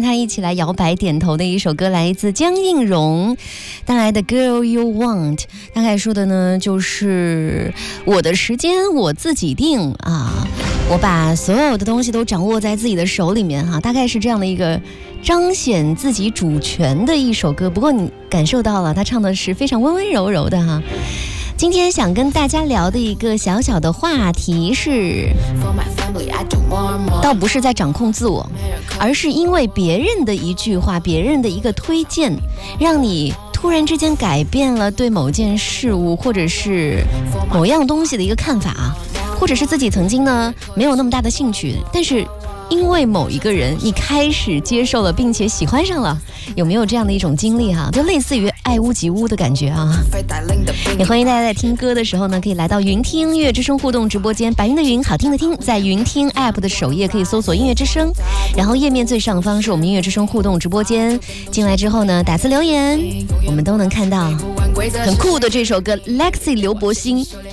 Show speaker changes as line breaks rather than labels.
他一起来摇摆点头的一首歌，来自江映蓉带来的 Girl You Want。 大概说的呢就是我的时间我自己定啊，我把所有的东西都掌握在自己的手里面哈，大概是这样的一个彰显自己主权的一首歌。不过你感受到了他唱的是非常温温柔柔的哈。今天想跟大家聊的一个小小的话题是，倒不是在掌控自我，而是因为别人的一句话，别人的一个推荐，让你突然之间改变了对某件事物或者是某样东西的一个看法，或者是自己曾经呢没有那么大的兴趣，但是因为某一个人你开始接受了并且喜欢上了，有没有这样的一种经历哈？就类似于爱屋及乌的感觉啊。也欢迎大家在听歌的时候呢，可以来到云听音乐之声互动直播间，白云的云，好听的听，在云听 App 的首页可以搜索音乐之声，然后页面最上方是我们音乐之声互动直播间，进来之后呢打字留言，我们都能看到很酷的这首歌 Lexi 刘柏辛